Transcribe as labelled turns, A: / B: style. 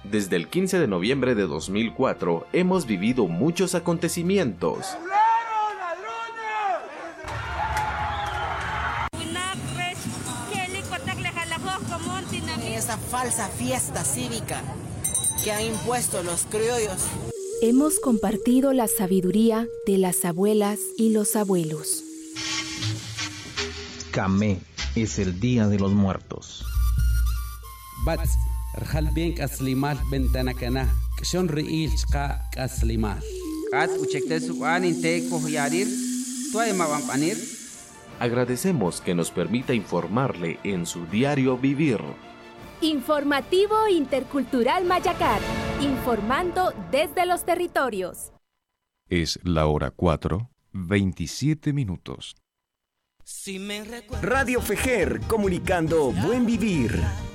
A: Desde el 15 de noviembre de 2004 hemos vivido muchos acontecimientos.
B: Esa falsa fiesta cívica que han impuesto los criollos.
C: Hemos compartido la sabiduría de las abuelas y los abuelos.
D: Camé es el Día de los Muertos.
E: Bats, rjal bien kaslimal bentanakana, kshon riil chqa kaslimal.
F: Kas uchekte suan inte kohyarir, tuay mawampanir.
A: Agradecemos que nos permita informarle en su diario vivir.
C: Informativo Intercultural Mayacar, informando desde los territorios.
G: Es la hora 4:27.
H: Radio Fejer, comunicando buen vivir.